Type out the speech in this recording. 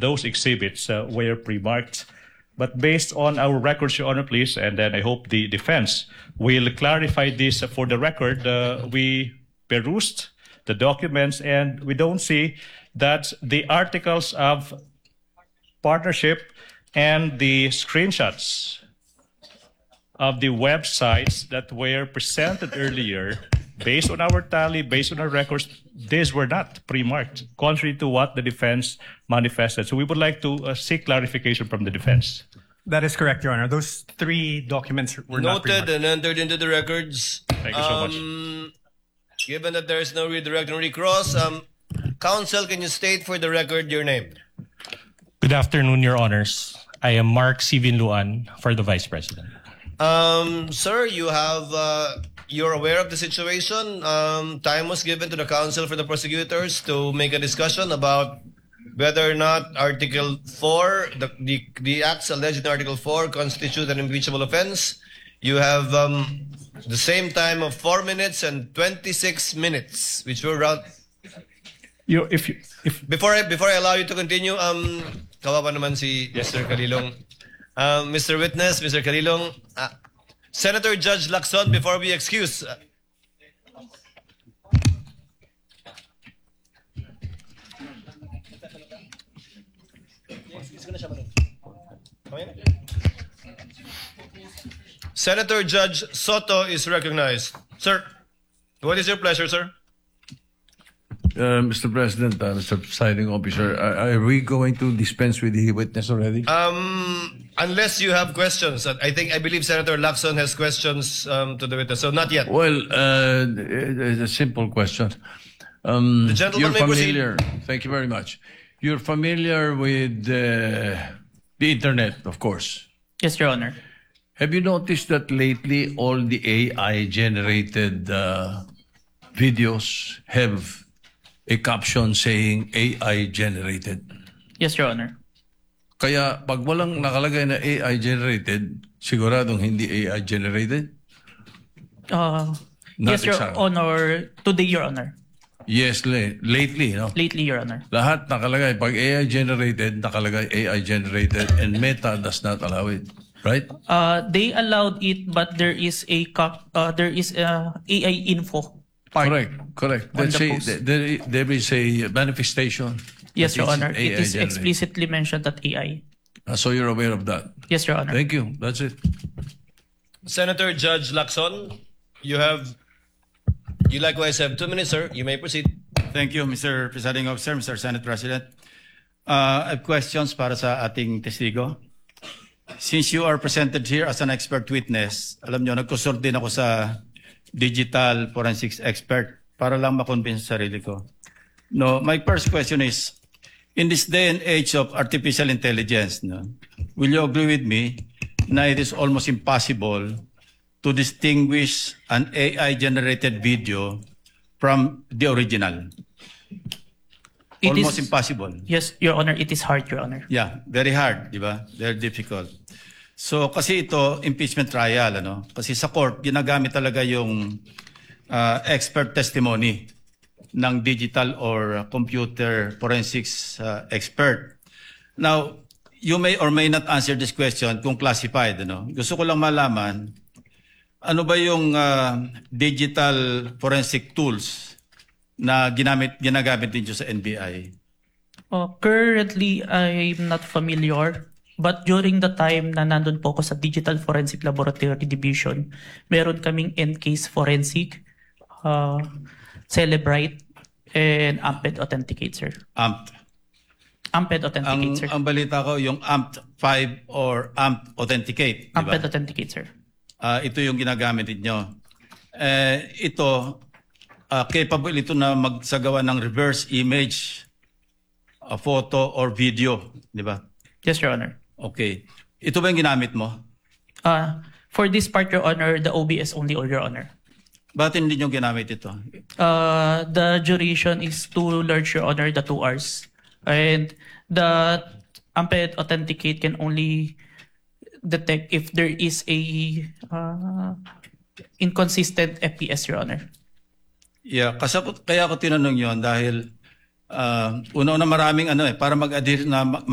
those exhibits were pre-marked. But based on our records, Your Honor, please, and then I hope the defense will clarify this for the record. We perused the documents and we don't see that the articles of partnership and the screenshots of the websites that were presented earlier, based on our tally, based on our records, these were not pre-marked, contrary to what the defense manifested. So we would like to seek clarification from the defense. That is correct, Your Honor. Those 3 documents were not pre-marked. Noted and entered into the records. Thank you so much. Given that there is no redirect and recross, counsel, can you state for the record your name? Good afternoon, Your Honors. I am Mark Sivin Luan for the Vice President. Sir, you're aware of the situation. Time was given to the counsel for the prosecutors to make a discussion about whether or not Article 4, the acts alleged in Article 4 constitute an impeachable offense. You have the same time of 4 minutes and 26 minutes, which were around. Before I allow you to continue, kawawa naman si Mr. Calilong. Mr. Witness, Mr. Calilong, Senator Judge Lacson, before we excuse. Senator Judge Soto is recognized. Sir, what is your pleasure, sir? Mr. President, Mr. Presiding Officer, are we going to dispense with the witness already? Unless you have questions. I believe Senator Lacson has questions to the witness. So not yet. Well, it's a simple question. The gentleman may familiar. Thank you very much. You're familiar with the internet, of course. Yes, Your Honor. Have you noticed that lately all the AI-generated videos have a caption saying AI-generated? Yes, Your Honor. Kaya pag walang nakalagay na AI-generated, siguradong hindi AI-generated? Yes, Your Honor. Today, Your Honor. Yes, lately, no? Lately, Your Honor. Lahat nakalagay. Pag AI-generated, nakalagay AI-generated, and Meta does not allow it. Right? They allowed it, but there is a AI info part. Correct. There is a manifestation. Yes, Your Honor. It is explicitly mentioned that AI. So you're aware of that? Yes, Your Honor. Thank you. That's it. Senator Judge Lacson, you likewise have 2 minutes, sir. You may proceed. Thank you, Mr. Presiding Officer, Mr. Senate President. I have questions para sa ating testigo. Since you are presented here as an expert witness, alam nyo, nagkusort din ako sa digital forensics expert para lang makonvince sarili ko. No, my first question is, in this day and age of artificial intelligence, will you agree with me na it is almost impossible to distinguish an AI-generated video from the original? Almost impossible. Yes, Your Honor, it is hard, Your Honor. Yeah, very hard, di ba? Very difficult. So, kasi ito, impeachment trial, ano? Kasi sa court, ginagamit talaga yung expert testimony ng digital or computer forensics expert. Now, you may or may not answer this question kung classified, ano? Gusto ko lang malaman, ano ba yung digital forensic tools na ginagamit din sa NBI? Currently, I'm not familiar. But during the time na nandun po ako sa Digital Forensic Laboratory Division, meron kaming NCase Forensic, Celebrite, and Amped Authenticate, sir. Amped Authenticate, sir. Ang balita ko, yung AMP5 or AMP Authenticate, di ba? Amped Authenticate, sir. Ito yung ginagamit ninyo. Ito, capable ito na magsagawa ng reverse image, a photo or video, di ba? Yes, Your Honor. Okay. Ito ba yung ginamit mo? For this part, Your Honor, the OBS only, Your Honor. Bakit hindi nyo ginamit ito? The duration is too large, Your Honor, the 2 hours. And the Amped Authenticate can only detect if there is a inconsistent FPS, Your Honor. Yeah, kaya ako tinanong yon dahil una maraming para mag-adhere na